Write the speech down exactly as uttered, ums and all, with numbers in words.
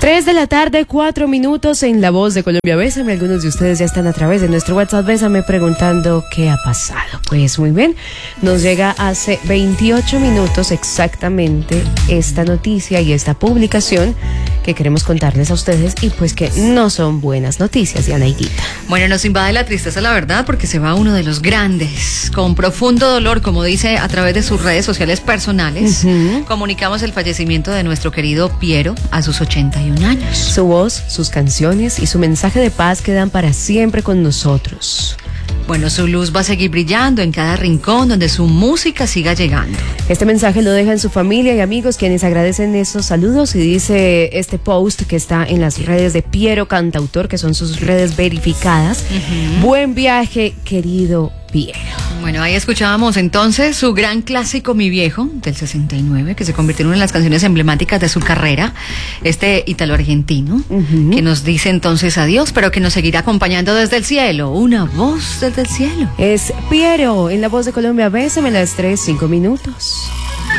Tres de la tarde, cuatro minutos en La Voz de Colombia. Bésame, algunos de ustedes ya están a través de nuestro WhatsApp Bésame preguntando qué ha pasado. Pues muy bien, nos llega hace veintiocho minutos exactamente esta noticia y esta publicación que queremos contarles a ustedes y pues que no son buenas noticias, Diana y Guita. Bueno, nos invade la tristeza, la verdad, porque se va uno de los grandes. Con profundo dolor, como dice a través de sus redes sociales personales, uh-huh. comunicamos el fallecimiento de nuestro querido Piero a sus ochenta y un años. Su voz, sus canciones y su mensaje de paz quedan para siempre con nosotros. Bueno, su luz va a seguir brillando en cada rincón donde su música siga llegando. Este mensaje lo dejan su familia y amigos, quienes agradecen estos saludos, y dice este post que está en las redes de Piero Cantautor, que son sus redes verificadas. Uh-huh. Buen viaje, querido Piero. Bueno, ahí escuchábamos entonces su gran clásico Mi Viejo, del sesenta y nueve, que se convirtió en una de las canciones emblemáticas de su carrera, este ítalo-argentino, uh-huh. que nos dice entonces adiós, pero que nos seguirá acompañando desde el cielo, una voz desde el cielo. Es Piero, en La Voz de Colombia. Bésame, las tres, cinco minutos.